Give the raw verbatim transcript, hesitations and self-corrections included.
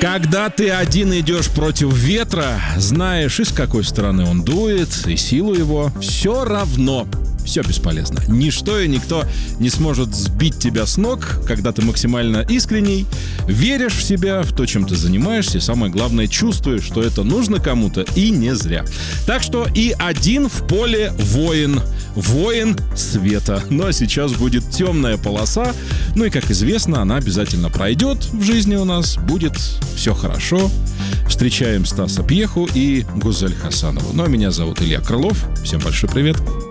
Когда ты один идешь против ветра, знаешь, и с какой стороны он дует, и силу его, все равно все бесполезно. Ничто и никто не сможет сбить тебя с ног, когда ты максимально искренний, веришь в себя, в то, чем ты занимаешься, и самое главное, чувствуешь, что это нужно кому-то, и не зря. Так что и один в поле воин. Воин света. Ну а сейчас будет темная полоса. Ну и, как известно, она обязательно пройдет в жизни у нас. Будет все хорошо. Встречаем Стаса Пьеху и Гузель Хасанову. Ну а меня зовут Илья Крылов. Всем большой привет.